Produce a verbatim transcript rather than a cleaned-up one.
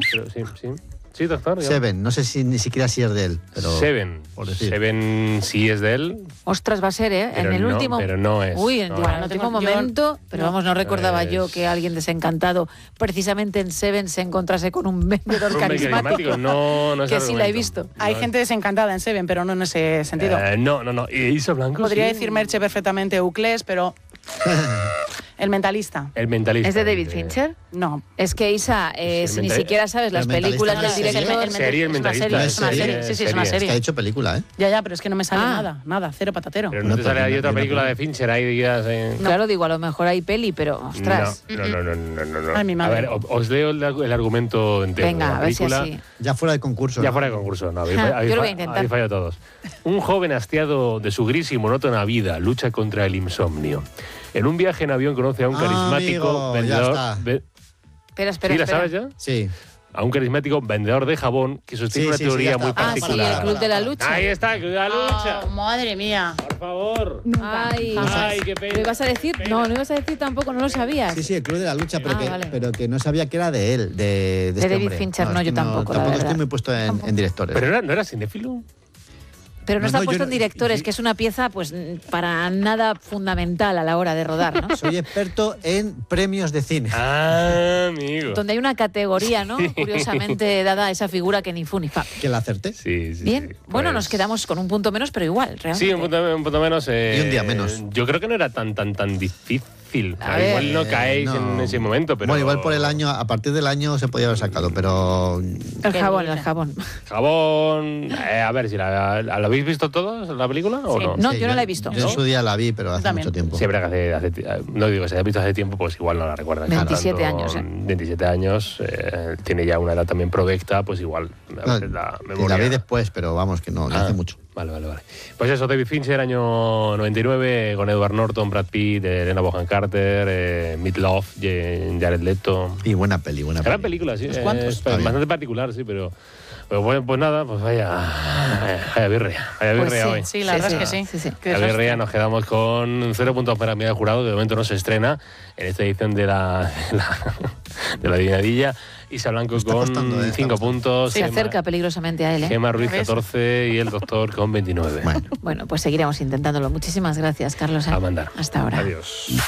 pero sí, sí. Sí, doctor. Seven, no sé si ni siquiera si es de él. Pero Seven. Por decir. Seven sí es de él. Ostras, va a ser, ¿eh? Pero en el no, último. pero no es. Uy, en no. el Bueno, último tengo- momento. yo- pero no. vamos, no recordaba Es- yo que alguien desencantado, precisamente en Seven, se encontrase con un vendedor Hombre, carismático. No, no es que sí la he argumento. visto. Hay No, gente desencantada en Seven, pero no en ese sentido. eh, no, no, no. ¿Y Isa Blanco? Podría sí. decir Merche perfectamente Euclés, pero... El mentalista. El mentalista. ¿Es de David Fincher? No. Es que, Isa, eh, Sí, si el ni mental- siquiera sabes las el mentalista películas no del es serie. director. El- Serie, el es una mentalista. serie, es una serie, serie. Sí, sí, es una Es que ha serie. hecho película, ¿eh? Ya, ya, pero es que no me sale Ah. nada. Nada, cero patatero. Pero no Bueno, te pues sale ahí yo- otra yo no película creo. de Fincher, ahí digas... eh, Claro, digo, a lo mejor hay peli, pero, ostras. No, no, no, no, no, no. Ay, mi A madre. ver, o- os leo el, el argumento entero de Venga, la a ver si película. así. Ya fuera de concurso. Ya ¿no? fuera de concurso, no, habéis, Ja, habéis yo lo voy a fa- intentar. habéis fallado todos. Un joven hastiado de su gris y monótona vida lucha contra el insomnio. En un viaje en avión conoce a un Ah, carismático amigo, ya vendedor... está. ve- Espera, espera, ¿Sí la espera. sabes ya? Sí. A un carismático vendedor de jabón que sostiene Sí, una sí, sí, teoría ya muy está. Ah, sí, particular. el Club de la Lucha. Ahí está, el Club de la lucha. Oh, madre mía. Por favor. Ay, Ay, qué pena. ¿lo ibas a decir? Pena. No, no ibas a decir tampoco, no lo sabías. Sí, sí, el Club de la Lucha, pero, Ah, que, vale. pero que no sabía que era de él, de, de, este David hombre. Fincher, no, es yo que tampoco, la Tampoco verdad. estoy muy puesto en, en directores. Pero era- no era cinéfilo. Pero no, No, está no, yo puesto no- en directores, yo- que es una pieza pues para nada fundamental a la hora de rodar, ¿no? Soy experto en premios de cine. Ah, amigo. Donde hay una categoría, ¿no? Curiosamente dada a esa figura que ni fu ni fa. Que la acerté. Sí, sí. Bien, sí, bueno, pues- nos quedamos con un punto menos, pero igual, realmente. Sí, un punto, un punto menos. eh, Y un día menos. Yo creo que no era tan, tan, tan difícil. A Ah, ver. igual no Eh, caéis no. en ese momento, pero... Bueno, igual por el año, a partir del año se podía haber sacado, pero El jabón, el jabón. Jabón... eh, a ver, si la, ¿la habéis visto todos, la película, o Sí. no? No, sí, yo no la he visto. Yo en su día la vi, pero hace También. mucho tiempo. Siempre que hace, hace ti- no digo que se haya visto hace tiempo, pues igual no la recuerdan. veintisiete Tanto, años, ¿eh? veintisiete años, eh, tiene ya una edad también provecta, pues igual a No, veces la y memoria... la vi después, pero vamos, que no, que Ah, hace mucho. Vale, vale, vale. Pues eso, David Fincher, año noventa y nueve, con Edward Norton, Brad Pitt, Helena Bonham Carter, eh, Meat Love, Jared Leto. Y buena peli, buena Gran peli. película, sí. ¿Unos eh, cuantos? es Está bien. bastante particular, sí, pero... Pero bueno, pues nada, pues vaya... Vaya birria, vaya Pues birria sí, hoy. Sí, la verdad es que sí. sí, sí. Qué La desastre. birria, nos quedamos con cero puntos para Miguel Jurado, que de momento no se estrena en esta edición de la... De la, de la adivinadilla. Isa Blanco Está con costando, eh, está cinco costando. puntos. Se Gemma- acerca peligrosamente a él, ¿eh? Gemma Ruiz ¿Ves? catorce y el doctor con veintinueve. Bueno. Bueno, pues seguiremos intentándolo. Muchísimas gracias, Carlos. ¿eh? A mandar. Hasta ahora. Adiós.